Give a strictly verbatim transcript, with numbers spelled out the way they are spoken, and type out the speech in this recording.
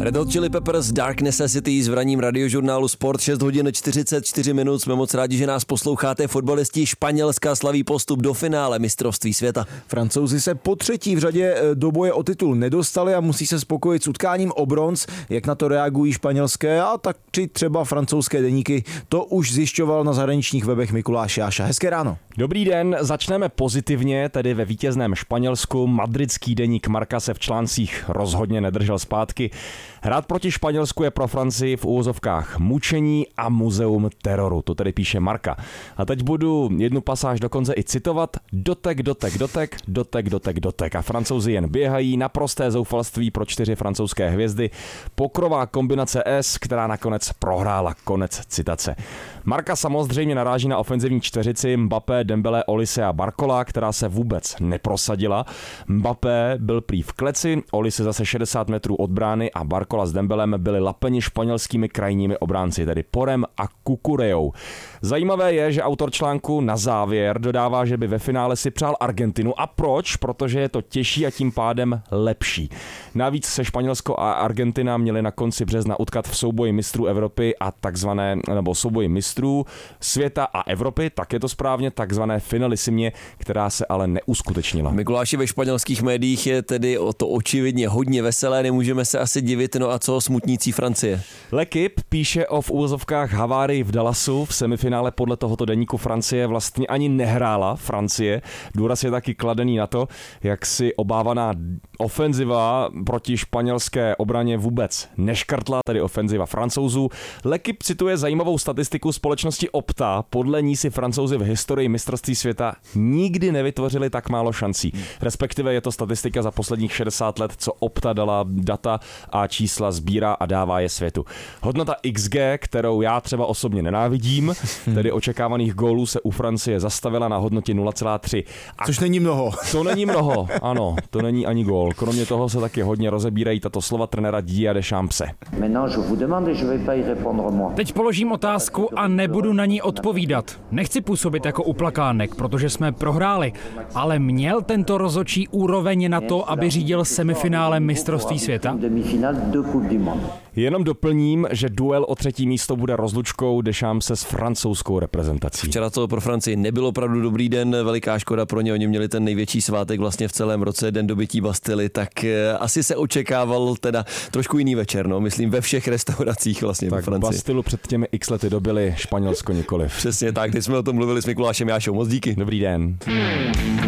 Red Hot Chili Peppers Dark Necessities v ranním radiožurnálu Sport, šest hodin čtyřicet čtyři minut. Jsme moc rádi, že nás posloucháte. Fotbalisti Španělska slaví postup do finále mistrovství světa. Francouzi se po třetí v řadě do boje o titul nedostali a musí se spokojit s utkáním o bronz. Jak na to reagují španělské a tak či třeba francouzské deníky, to už zjišťoval na zahraničních webech Mikuláš Jáša. Hezké ráno. Dobrý den, začneme pozitivně, tedy ve vítězném Španělsku. Madridský deník Marca se v článcích rozhodně nedržel zpátky. Hrát proti Španělsku je pro Francii v úvozovkách mučení a muzeum teroru, to tedy píše Marca. A teď budu jednu pasáž dokonce i citovat. Dotek, dotek, dotek, dotek, dotek, dotek. A Francouzi jen běhají, naprosté zoufalství pro čtyři francouzské hvězdy. Pokrová kombinace S, která nakonec prohrála. Konec citace. Marca samozřejmě naráží na ofenzivní čtveřici Mbappé, Dembélé, Olise a Barcola, která se vůbec neprosadila. Mbappé byl prý v kleci, Olise zase šedesát metrů od brány a Barcola s Dembélem byli lapeni španělskými krajními obránci, tedy Porem a Cucurellou. Zajímavé je, že autor článku na závěr dodává, že by ve finále si přál Argentinu. A proč? Protože je to těžší a tím pádem lepší. Navíc se Španělsko a Argentina měli na konci března utkat v souboji mistrů Evropy a takzvané, nebo souboji mistrů světa a Evropy, tak je to správně, takzvané finalisimě, která se ale neuskutečnila. Mikuláši, ve španělských médiích je tedy o to očividně hodně veselé, nemůžeme se asi divit, no a co smutnící Francie? L'Équipe píše o v úvozovkách havárii v Dallasu. V semifinále podle tohoto deníku Francie vlastně ani nehrála Francie. Důraz je taky kladený na to, jak si obávaná ofenziva proti španělské obraně vůbec neškrtla, tedy ofenziva Francouzů. L'Équipe cituje zajímavou statistiku společnosti Opta. Podle ní si Francouzi v historii mistrovství světa nikdy nevytvořili tak málo šancí. Respektive je to statistika za posledních šedesát let, co Opta dala data a čísla sbírá a dává je světu. Hodnota X G, kterou já třeba osobně nenávidím, tedy očekávaných gólů, se u Francie zastavila na hodnotě nula celá tři. A což není mnoho. To není mnoho, ano, to není ani gól. Kromě toho se taky hodně rozebírají tato slova trenéra Didiera Deschampse. Teď položím otázku a nebudu na ní odpovídat. Nechci působit jako uplakánek, protože jsme prohráli, ale měl tento rozhodčí úroveň na to, aby řídil semifinále mistrovství světa? Jenom doplním, že duel o třetí místo bude rozlučkou Deschampse s francouzskou reprezentací. Včera to pro Francii nebyl opravdu dobrý den, veliká škoda pro ně, oni měli ten největší svátek vlastně v celém roce, den dobytí Bastily, tak asi se očekával teda trošku jiný večer, no, myslím ve všech restauracích vlastně ve Francii. Bastilu před těmi x lety dobili, Španělsko nikoliv. Přesně tak, teď jsme o tom mluvili s Mikulášem Jášou, moc díky. Dobrý den.